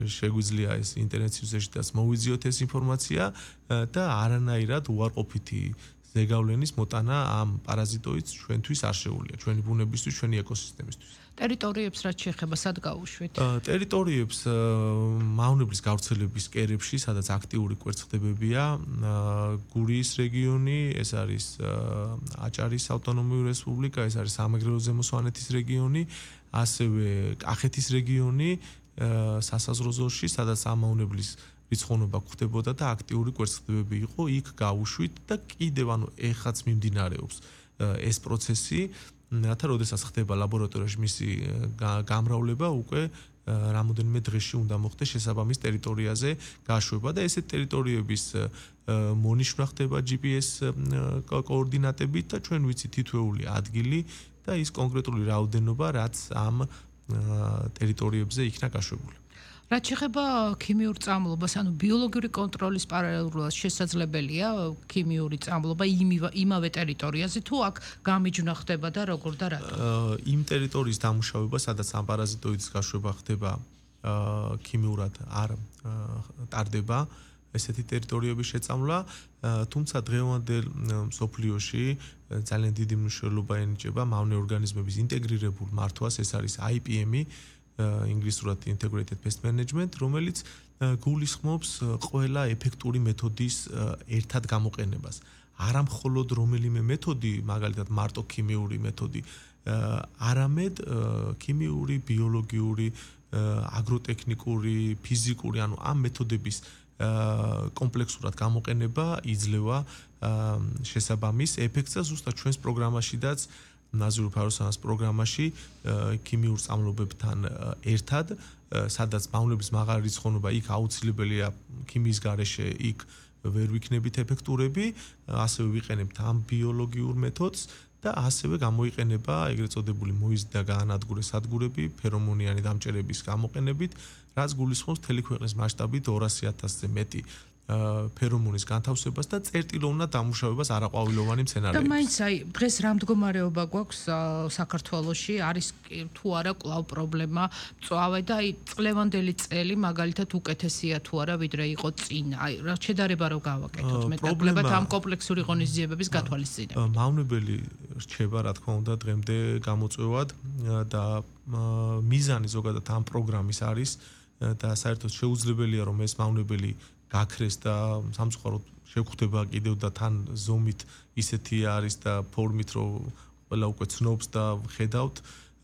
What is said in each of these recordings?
შეგვიძლია ეს ინტერნეტის ზეშიტაც მოვიზიოთ ეს ინფორმაცია და არანაირად უარყოფითი ზეგავლენის მოტანა ამ პარაზიტოიდს ჩვენთვის არ შეუძლია, ჩვენი ბუნებისთვის, ჩვენი ეკოსისტემისთვის. ტერიტორიებს რაც შეეხება, სად გავუშვით? ტერიტორიებს მავნებლის გავრცელების კერებში, სადაც აქტიური კვერცხდებებია, გურიის რეგიონი, ეს არის აჭარის ავტონომიური რესპუბლიკა, ეს არის სამეგრელო ზემო სვანეთის რეგიონი, ასევე კახეთის რეგიონი, სასაზღვრო ზოლში, სადაც ამ მავნებლის რიცხოვნობა გვხდებოდა და აქტიური კვერცხდებები იყო, იქ გავუშვით და კიდევ ეხაც მიმდინარეობს ეს პროცესი, რათა როდესაც ხდება ლაბორატორიაში მისი გამრავლება, უკვე რამოდენიმე დღეში უნდა მოხდეს შესაბამის ტერიტორიაზე გაშვება და ესეთ ტერიტორიების მონიშნა ხდება GPS კოორდინატებით და ჩვენ ვიცით თითოეული ადგილი და ის კონკრეტული რაოდენობა, რაც ამ ტერიტორიებზე იქნა გაშვებული. რაც შეეხება ქიმიურ წამლობას, ანუ ბიოლოგიური კონტროლის პარალელურად შესაძლებელია ქიმიური წამლობა იმავე ტერიტორიაზე, თუ აქ გამიჯვნა ხდება და როგორ და რატომ? იმ ტერიტორიის დამუშავება, სადაც ამ პარაზიტოიდის გაშვება ხდება, ქიმიურად არ ტარდება ესეთი ტერიტორიების შეწამლა, თუმცა დღევანდელ მსოფლიოში ძალიან დიდი მნიშვნელობა ენიჭება მავნე ორგანიზმების ინტეგრირებულ მართვას, ეს არის IPM-ი, ინგლისურად Integrated Pest Management, რომელიც გულისხმობს ყველა ეფექტური მეთოდის ერთად გამოყენებას. არა მხოლოდ რომელიმე მეთოდი, მაგალითად მარტო ქიმიური მეთოდი, არამედ ქიმიური, ბიოლოგიური, აგროტექნიკური, ფიზიკური, ანუ ამ მეთოდების კომპლექსურად გამოყენება იძლევა შესაბამის ეფექტს და ზუსტად ჩვენს პროგრამაშიდაც ნაზირულ ფაროსანას პროგრამაში ქიმიურ წამლობებთან ერთად, სადაც მავნების მაღალი რიცხოვნობა იქ აუცილებელია ქიმიის გარეშე, იქ ვერ ვიქნებით ეფექტურები, ასევე ვიყენებთ ამ ბიოლოგიურ მეთოდს და ასევე გამოიყენება ეგრეთ წოდებული მოიზრდა გაანადგურე სადგურები ფერომონიანი დამჭერების გამოყენებით, რაც გულისხმობს მთელი ქვეყნის მასშტაბით 200,000-ზე მეტი ფერომონის განთავსებას და წერტილოვნა დამუშავებას არაყვავილოვანი მცენარეების. და მაინც დღეს რა მდგომარეობა გვაქვს საქართველოში, არის თუ არა კვლავ პრობლემა მწვავე და წლევანდელი წელი მაგალითად უკეთესია თუ არა ვიდრე იყო წინ. რა შედარება რო გავაკეთოთ მეტნაკლებად ამ კომპლექსური ღონისძიებების გათვალისწინებით. მავნებელი რჩება, რა თქმა უნდა, დღემდე გამოწვევად და მიზანი ზოგადად ამ პროგრამის არის და საერთოდ შეუძლებელია რომ ეს მავნებელი გაქრეს და სამწუხაროდ შეგხვდება კიდევ და თან ზომით ისეთი არის და ფორმით რომ ყველა უკვე ცნობს და ხედავთ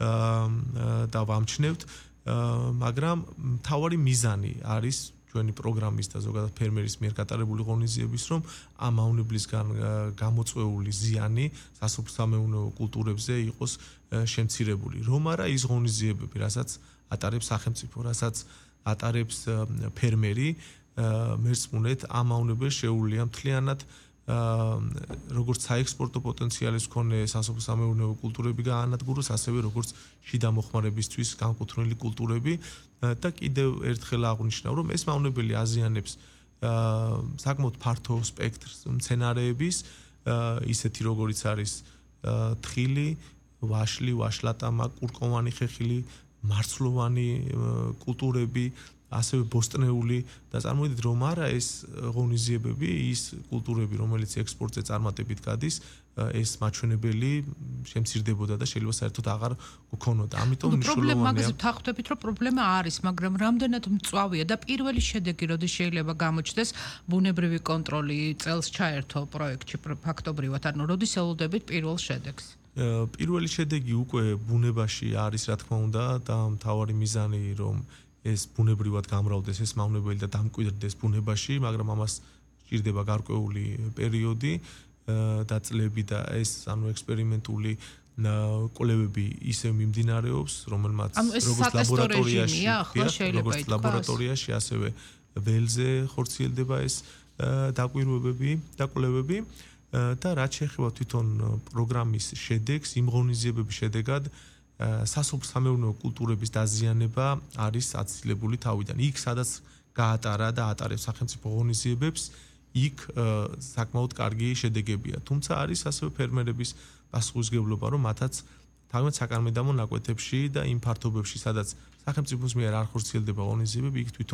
და ვამჩნევთ, მაგრამ მთავარი მიზანი არის ჩვენი პროგრამის და ზოგადად ფერმერის მიერ გატარებული ღონისძიების, რომ ამ მავნებლისგან გამოწვეული ზიანი სასოფლო-სამეურნეო კულტურებზე იყოს შემცირებული. რომ არა ის ღონისძიებები, რასაც ატარებს სახელმწიფო, რასაც ატარებს ფერმერი, მერწმუნეთ ამ მავნებელს შეუძლია მთლიანად როგორც საექსპორტო პოტენციალის მქონე სასოფლო-სამეურნეო კულტურები გაანადგუროს, ასევე როგორც შიდა მოხმარებისთვის განკუთვნილი კულტურები და კიდევ ერთხელ აღვნიშნავ, რომ ეს მავნებელი აზიანებს საკმაოდ ფართო სპექტრს მცენარეების, ისეთი როგორიც არის თხილი, ვაშლი, ვაშლატამა, კურკოვანი ხეხილი, მარცვლოვანი კულტურები, ასევე ბოსტნეული და წარმოვიდეთ რომ არა ეს ღონისძიებები, ის კულტურები, რომელიც ექსპორტზე წარმატებით გადის, ეს მაჩვენებელი შემცირდებოდა და შეიძლება საერთოდ აღარ გქონოდა. ამიტომ მნიშვნელოვანია. მაგაზე ვთანხმდებით, რომ პრობლემა არის, მაგრამ რამდენად მწვავეა და პირველი შედეგი როდის შეიძლება გამოჩნდეს ბუნებრივი კონტროლი წელს ჩაერთო პროექტში ფაქტობრივად, ანუ როდის ელოდებით პირველ შედეგს? პირველი შედეგი უკვე ბუნებაში არის, რა თქმა უნდა, და მთავარი მიზანი რომ ეს ბუნებრივად გამრავლდეს ეს მავნებელი და დამკვიდრდეს ბუნებაში, მაგრამ ამას სჭირდება გარკვეული პერიოდი და წლები და ეს ექსპერიმენტული კვლევები ისევ მიმდინარეობს, რომელმაც როგორც ლაბორატორიაში, ასევე ველზე ხორციელდება ეს დაკვირვებები და კვლევები და რაც შეეხება თვითონ პროგრამის შედეგს, იმ ღონისძიებების შედეგად სასოფლო-სამეურნეო კულტურების დაზიანება არის აცილებული თავიდან. იქ სადაც გაატარა და ატარებს სახელმწიფო ღონისძიებებს, იქ საკმაოდ კარგი შედეგებია. თუმცა არის ასევე ფერმერების პასუხისმგებლობა, რომ მათაც თავად საკარმიდამო ნაკვეთებში და იმ ფართობებში, სადაც სახელმწიფოს მიერ არ ხორციელდება ღონისძიებები, იქ თვითონ